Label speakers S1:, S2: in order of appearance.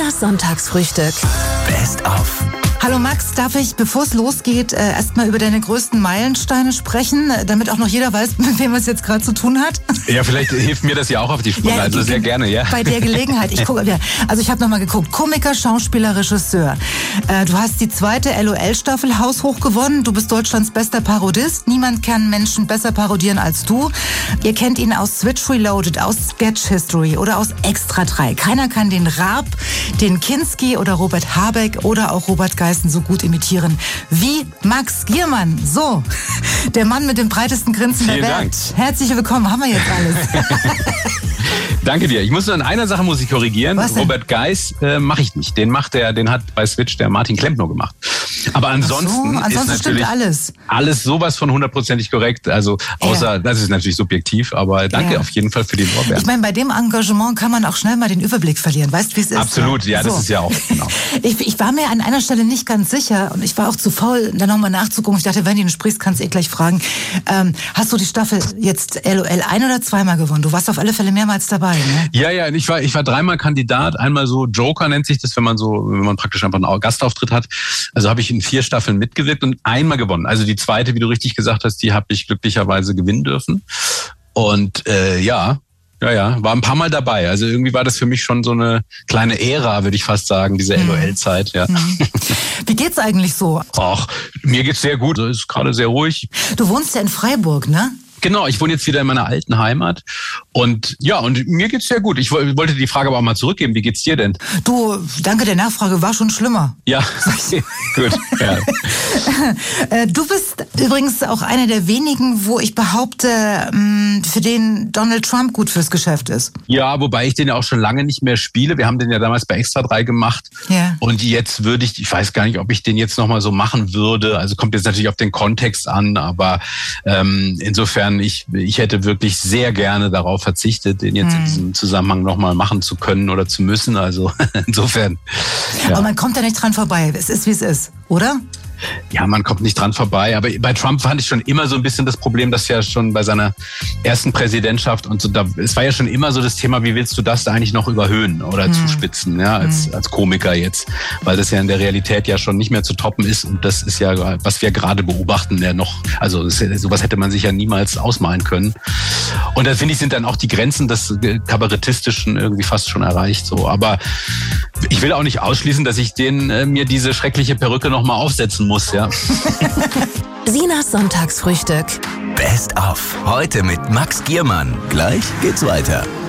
S1: Sinas Sonntagsfrühstück.
S2: Best of.
S3: Hallo Max, darf ich, bevor es losgeht, erstmal über deine größten Meilensteine sprechen, damit auch noch jeder weiß, mit wem es jetzt gerade zu tun hat?
S4: Ja, vielleicht hilft mir das ja auch auf die Sprünge, also sehr gerne, ja.
S3: Bei der Gelegenheit. Ich habe nochmal geguckt. Komiker, Schauspieler, Regisseur. Du hast die zweite LOL-Staffel haushoch gewonnen. Du bist Deutschlands bester Parodist. Niemand kann Menschen besser parodieren als du. Ihr kennt ihn aus Switch Reloaded, aus Sketch History oder aus Extra 3. Keiner kann den Raab, den Kinski oder Robert Habeck oder auch Robert Geisen so gut imitieren wie Max Giermann. So, der Mann mit dem breitesten Grinsen der Welt.
S4: Dank.
S3: Herzlich willkommen, haben wir jetzt alles.
S4: Danke dir. Ich muss nur in einer Sache korrigieren.
S3: Was denn?
S4: Robert Geis mache ich nicht. Den hat bei Switch der Martin Klempner gemacht. Aber ansonsten ist natürlich
S3: stimmt
S4: alles sowas von 100%ig korrekt. Also außer, das ist natürlich subjektiv, aber danke auf jeden Fall für den Lorbeeren.
S3: Ich meine, bei dem Engagement kann man auch schnell mal den Überblick verlieren. Weißt du, wie es ist?
S4: Absolut, ja, das ist ja auch. Genau.
S3: Ich war mir an einer Stelle nicht ganz sicher und ich war auch zu faul, da nochmal nachzugucken. Ich dachte, wenn du sprichst, kannst du gleich fragen. Hast du die Staffel jetzt LOL ein- oder zweimal gewonnen? Du warst auf alle Fälle mehrmals dabei, ne?
S4: Ja, ich war dreimal Kandidat. Einmal so Joker nennt sich das, wenn man praktisch einfach einen Gastauftritt hat. Also habe ich in 4 Staffeln mitgewirkt und einmal gewonnen. Also die zweite, wie du richtig gesagt hast, die habe ich glücklicherweise gewinnen dürfen. Und war ein paar Mal dabei. Also irgendwie war das für mich schon so eine kleine Ära, würde ich fast sagen, diese LOL-Zeit. Ja.
S3: Wie geht's eigentlich so?
S4: Ach, mir geht's sehr gut. Es ist gerade sehr ruhig.
S3: Du wohnst ja in Freiburg, ne?
S4: Genau, ich wohne jetzt wieder in meiner alten Heimat und mir geht's sehr gut. Ich wollte die Frage aber auch mal zurückgeben. Wie geht's dir denn?
S3: Du, danke der Nachfrage, war schon schlimmer.
S4: Ja, gut. Ja.
S3: Du bist übrigens auch einer der wenigen, wo ich behaupte, für den Donald Trump gut fürs Geschäft ist.
S4: Ja, wobei ich den ja auch schon lange nicht mehr spiele. Wir haben den ja damals bei Extra 3 gemacht.
S3: Ja.
S4: Und jetzt ich weiß gar nicht, ob ich den jetzt nochmal so machen würde. Also kommt jetzt natürlich auf den Kontext an, aber insofern ich hätte wirklich sehr gerne darauf verzichtet, den jetzt in diesem Zusammenhang nochmal machen zu können oder zu müssen. Also insofern. Ja.
S3: Aber man kommt da nicht dran vorbei. Es ist, wie es ist, oder?
S4: Ja, man kommt nicht dran vorbei. Aber bei Trump fand ich schon immer so ein bisschen das Problem, dass ja schon bei seiner ersten Präsidentschaft und so, es war ja schon immer so das Thema, wie willst du das da eigentlich noch überhöhen oder zuspitzen, ja, als Komiker jetzt, weil das ja in der Realität ja schon nicht mehr zu toppen ist und das ist ja, was wir gerade beobachten, ja noch, also sowas hätte man sich ja niemals ausmalen können. Und da finde ich, sind dann auch die Grenzen des Kabarettistischen irgendwie fast schon erreicht, so. Aber ich will auch nicht ausschließen, dass ich mir diese schreckliche Perücke nochmal aufsetzen muss, ja.
S1: Sinas Sonntagsfrühstück.
S2: Best of. Heute mit Max Giermann. Gleich geht's weiter.